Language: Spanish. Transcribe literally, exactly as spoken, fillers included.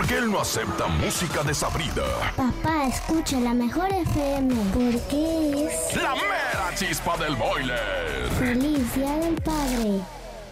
porque él no acepta música desabrida. Papá, escucha la mejor F M, porque es la mera chispa del boiler. Feliz Día del Padre.